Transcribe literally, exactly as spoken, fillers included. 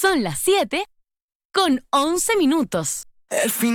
Son las siete con once minutos. El fin